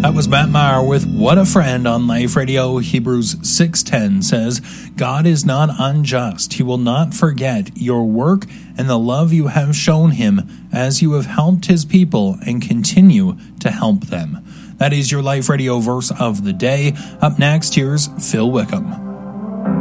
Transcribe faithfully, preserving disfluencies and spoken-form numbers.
That was Matt Maher with What a Friend on Life Radio. Hebrews six ten says, God is not unjust. He will not forget your work and the love you have shown him as you have helped his people and continue to help them. That is your Life Radio verse of the day. Up next, here's Phil Wickham.